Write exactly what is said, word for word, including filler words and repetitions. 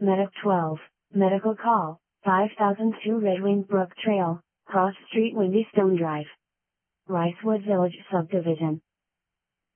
Medic twelve, Medical Call, five thousand two Red Wing Brook Trail, Cross Street Windy Stone Drive. Ricewood Village Subdivision.